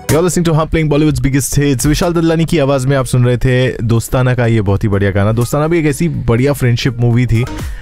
You're listening to हम playing Bollywood's biggest hits. Vishal Dadlani की आवाज में आप सुन रहे थे दोस्ताना का ये बहुत ही बढ़िया गाना. दोस्ताना भी एक ऐसी बढ़िया फ्रेंडशिप मूवी थी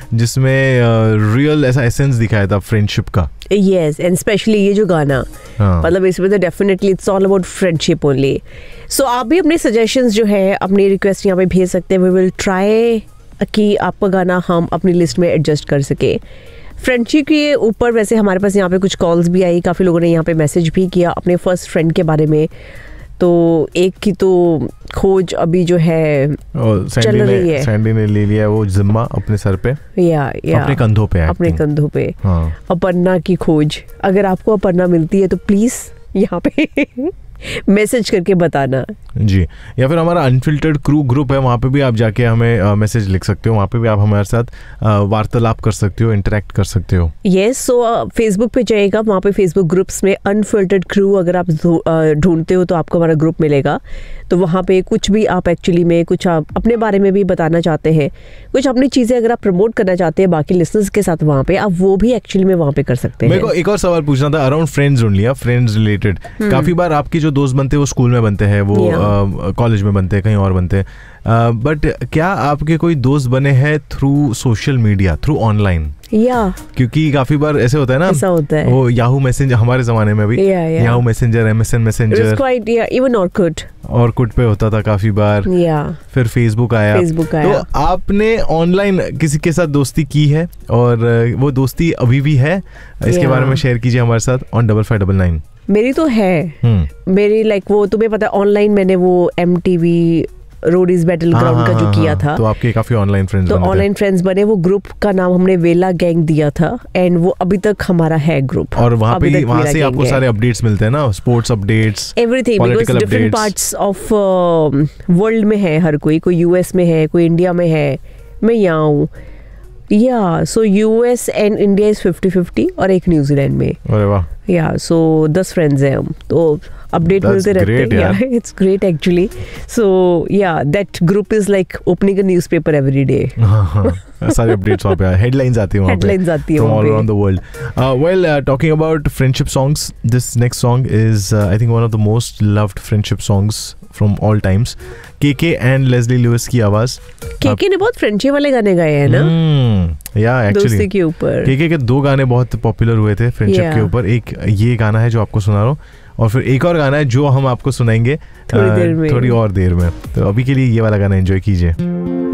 जिसमें रियल ऐसा एसेंस दिखाया था फ्रेंडशिप का. Yes, and especially ये जो गाना, मतलब इसमें तो definitely it's all about friendship only. सो आप भी अपने सजेशंस जो है, अपनी रिक्वेस्ट यहाँ पे भेज सकते हैं. वी विल ट्राई कि आपका गाना हम अपनी लिस्ट में एडजस्ट कर सके. फ्रेंडशिप के ऊपर वैसे हमारे पास यहाँ पे कुछ कॉल्स भी आई, काफ़ी लोगों ने यहाँ पे मैसेज भी किया अपने फर्स्ट फ्रेंड के बारे में. तो एक की तो खोज अभी जो है चल रही है. सैंडी ने ले लिया वो जिम्मा अपने सर पे, या अपने कंधों पे, अपने कंधों पे. हाँ. अपर्णा की खोज. अगर आपको अपर्णा मिलती है तो प्लीज़ यहाँ पे मैसेज करके बताना जी. या फिर हमारा अनफिल्टर्ड क्रू ग्रुप है, वहाँ पे भी आप जाके हमें मैसेज लिख सकते हो. वहाँ पे भी आप हमारे साथ वार्तालाप कर सकते हो, इंटरेक्ट कर सकते हो. यस, सो फेसबुक पे जाइएगा, वहाँ पे फेसबुक ग्रुप्स में अनफिल्टर्ड क्रू अगर आप ढूंढते हो तो आपको हमारा ग्रुप मिलेगा. तो वहाँ पे कुछ भी आप एक्चुअली में कुछ आप अपने बारे में भी बताना चाहते हैं, कुछ अपनी चीज़ें अगर आप प्रमोट करना चाहते हैं बाकी लिसनर्स के साथ, वहाँ पे आप वो भी एक्चुअली में वहाँ पे कर सकते हैं. मेरे को एक और सवाल पूछना था around friends only, friends related. काफ़ी बार आपकी जो दोस्त बनते हैं वो स्कूल में बनते हैं, वो कॉलेज में बनते हैं, कहीं और बनते हैं. बट क्या आपके कोई दोस्त बने हैं through social media, through online? या क्योंकि काफी बार ऐसे होता है ना, ऐसा होता है. वो याहू मैसेंजर हमारे जमाने में भी, Yahoo messenger, MSN messenger, even Orkut पे होता था काफी बार. फिर फेसबुक आया. तो आपने ऑनलाइन किसी के साथ दोस्ती की है और वो दोस्ती अभी भी है? इसके बारे में शेयर कीजिए हमारे साथ ऑन 5599. मेरी तो है. मेरी लाइक वो तुम्हें पता है ऑनलाइन मैंने वो MTV रोडीज बैटल ग्राउंड का जो किया था. तो आपके काफी ऑनलाइन फ्रेंड्स तो ऑनलाइन फ्रेंड्स बने. वो ग्रुप का नाम हमने वेला गैंग दिया था एंड वो अभी तक हमारा है ग्रुप. और वहाँ से आपको सारे अपडेट्स मिलते हैं ना, sports updates, everything, because different parts of world में है हर कोई US में है, कोई इंडिया में है, मैं यहाँ हूँ. या सो US एंड इंडिया इज 50-50 और एक न्यूजीलैंड में. अरे वाह. या सो 10 फ्रेंड्स हैं हम, तो अपडेट मिलते रहते हैं. It's great actually. सो या that group is like opening a newspaper every day. सारे अपडेट्स वहाँ पे, हेडलाइंस आती हैं वहाँ पे, हेडलाइंस आती हैं from all around the world. Well, talking about friendship songs, this next song is I think one of the most loved friendship songs from all times. KK and Leslie Lewis की आवाज. KK ने बहुत friendship वाले गाने गाए हैं ना. या एक्चुअली दोस्ती के ऊपर KK के 2 गाने बहुत पॉपुलर हुए थे फ्रेंडशिप के ऊपर. एक ये गाना है जो आपको सुना रहा हूँ, और फिर एक और गाना है जो हम आपको सुनाएंगे थोड़ी और देर में. तो अभी के लिए ये वाला गाना एंजॉय कीजिए.